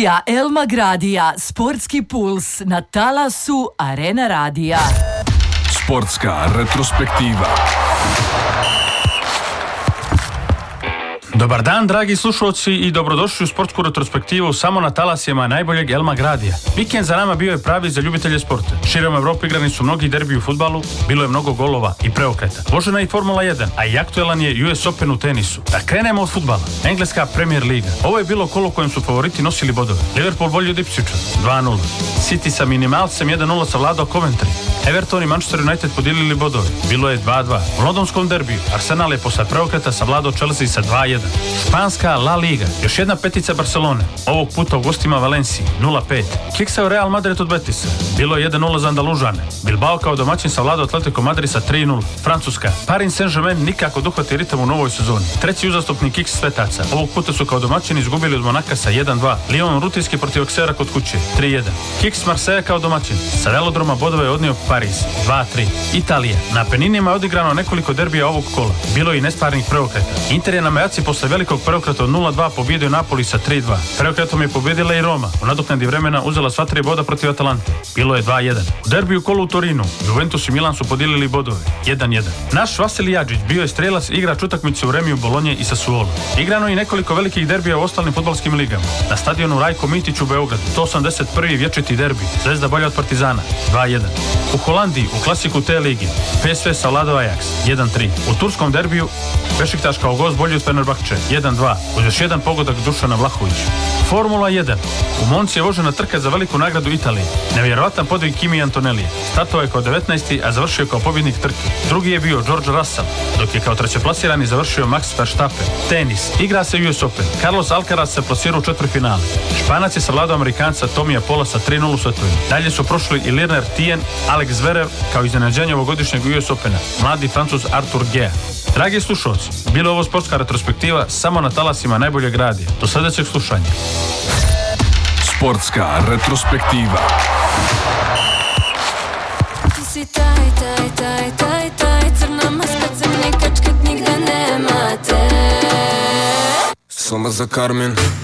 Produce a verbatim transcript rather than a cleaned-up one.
Emisija Elma Gradija, Sportski puls na talasu Arena Radija. Sportska retrospektiva. Dobar dan, dragi slušalci, i dobrodošli u sportsku retrospektivu samo na talasima najboljeg Elma Gradija. Vikend za nama bio je pravi za ljubitelje sporta. Širom Evrope igrani su mnogi derbi u fudbalu, bilo je mnogo golova i preokreta. Vožena i Formula jedan, a i aktuelan je U S Open u tenisu. Da krenemo od fudbala. Engleska Premier Liga. Ovo je bilo kolo kojem su favoriti nosili bodove. Liverpool bolji od Ipswicha, dva nula. City sa minimalcem jedan nula savladao Coventry. Everton i Manchester United podijelili bodove. Bilo je dva dva. U londonskom derbiju Arsenal je posle preokreta savladao Chelsea sa dva jedan. Španska La Liga. Još jedna petica Barcelone. Ovog puta u gostima Valenciji nula pet. Kiksao Real Madrid od Betisa. Bilo je jedan nula za Andalužane. Bilbao kao domaćin savladao Atletico Madrid sa tri nula. Francuska. Paris Saint-Germain nikako dohvati ritam u novoj sezoni. Treći uzastopni kiks svetaca. Ovog puta su kao domaćini izgubili od Monaka sa jedan dva. Lyon rutinski protiv Auxerra kod kuće tri jedan. Kiks Marseille kao domaćin. Sa velodroma bodove je odnio Paris dva tri. Italija. Na Apeninima je odigrano nekoliko derbija ovog kola. Bilo je i nestvarnih preokreta. Inter je na mejaci posle velikog preokreta od nula dva pobjedio Napoli sa tri dva. Preokretom je pobjedila i Roma. U nadoknadi vremena uzela sva tri boda protiv Atalante. Bilo je dva jedan. U derbiju kolu u Torinu Juventus i Milan su podijelili bodove jedan jedan. Naš Vasilij Adžić bio je strelac i igrač utakmice u Remiju, Bolonje i Sassuolo. Igrano je i nekoliko velikih derbija u ostalim fudbalskim ligama. Na stadionu Rajko Mitić u Beogradu sto osamdeset prvi vječiti derbi. Zvezda bolja od Partizana dva jedan. U Holandiji u klasiku te ligi P S V savladao Ajax jedan tri. U turskom derbiju Bešiktaš kao gost bolji od Fenerbahče jedan dva, uz još jedan pogodak Dušana Vlahovića. Formula jedan. U Monci je vožena trka za veliku nagradu Italije. Nevjerovatan podvig Kimi Antonellija. Startovao je kao devetnaesti, a završio kao pobjednik trke. Drugi je bio George Russell, dok je kao trećeplasirani završio Max Verstappen. Tenis. Igra se U S Open. Carlos Alcaraz se plasirao u četvrtfinale. Španac je savladao Amerikanca Tomija Pola sa tri nula u svetovima. Dalje su prošli i Lirner Tien, Alex Zverev kao iznenađenje ovogodišnjeg U S Opena, mladi Francuz Artur Gea. Dragi slušalci, bilo je ovo sportska retrospektiva samo na talasima najboljeg radija. Do sljedećeg slušanja. Sportska retrospektiva. Ti si taj, taj, taj, taj, taj, crna maska, crni kačket, nigde nemate. Samo za Karmin.